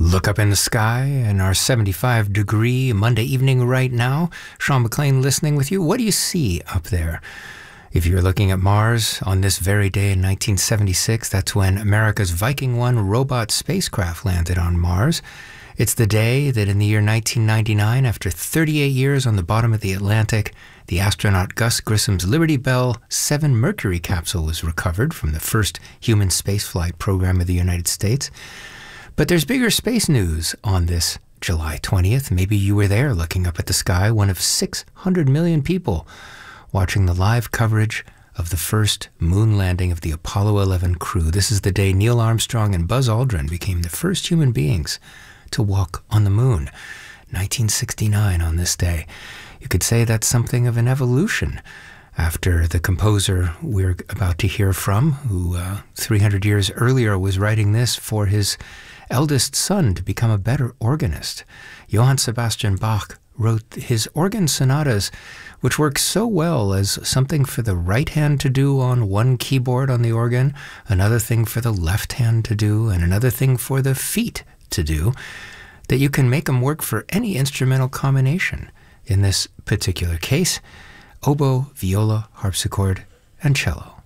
Look up in the sky in our 75-degree Monday evening right now. Sean McLean listening with you. What do you see up there? If you're looking at Mars on this very day in 1976, that's when America's Viking 1 robot spacecraft landed on Mars. It's the day that in the year 1999, after 38 years on the bottom of the Atlantic, the astronaut Gus Grissom's Liberty Bell 7 Mercury capsule was recovered from the first human spaceflight program of the United States. But there's bigger space news on this July 20th. Maybe you were there looking up at the sky, one of 600 million people watching the live coverage of the first moon landing of the Apollo 11 crew. This is the day Neil Armstrong and Buzz Aldrin became the first human beings to walk on the moon. 1969 on this day. You could say that's something of an evolution after the composer we're about to hear from, who 300 years earlier was writing this for his eldest son to become a better organist. Johann Sebastian Bach wrote his organ sonatas, which work so well as something for the right hand to do on one keyboard on the organ, another thing for the left hand to do, and another thing for the feet to do, that you can make them work for any instrumental combination. In this particular case, oboe, viola, harpsichord, and cello.